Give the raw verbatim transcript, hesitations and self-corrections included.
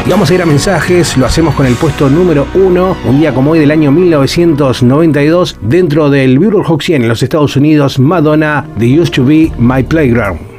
Y vamos a ir a mensajes, lo hacemos con el puesto número uno, un día como hoy del año mil novecientos noventa y dos, dentro del Billboard Hot cien en los Estados Unidos, Madonna, The Used to Be My Playground.